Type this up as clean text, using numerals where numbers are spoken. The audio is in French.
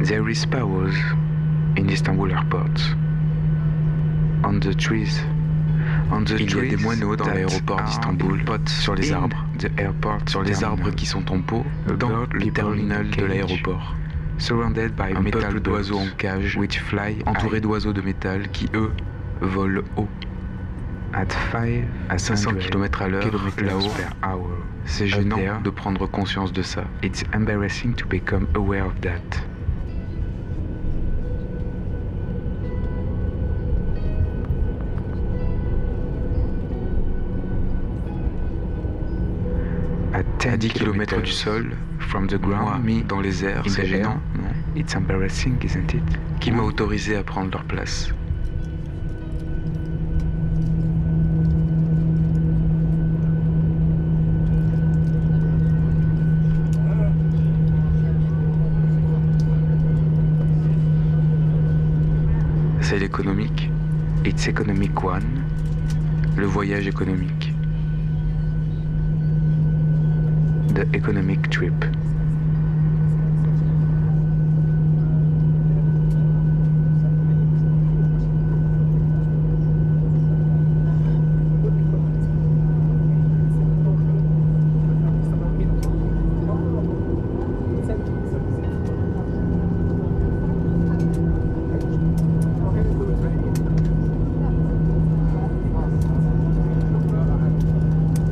There is powers in Istanbul airport. On the trees. Il y a des moineaux dans l'aéroport d'Istanbul, sur les arbres, qui sont en pot, dans le terminal de l'aéroport. Un peuple d'oiseaux en cage, entouré d'oiseaux de métal qui, eux, volent haut. À 500 km à l'heure, là-haut. C'est gênant de prendre conscience de ça. It's embarrassing to become aware of that. À 10 km du sol, from the ground, mis dans les airs, c'est gênant, non? It's embarrassing, isn't it? Qui m'a autorisé à prendre leur place. C'est l'économique. It's economic one. Le voyage économique. The economic trip.